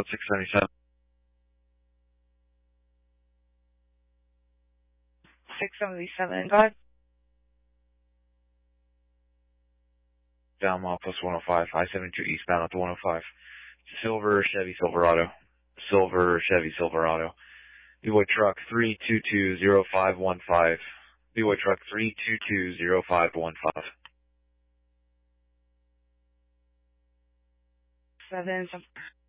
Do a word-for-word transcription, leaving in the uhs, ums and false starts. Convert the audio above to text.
six seventy-seven. six seventy-seven, go ahead. Down mile plus one oh five, I seventy-two eastbound at the one oh five. Silver Chevy Silverado. Silver Chevy Silverado. B-Boy truck three two two zero five one five. B-Boy truck three two two zero five one five. Seven, seven.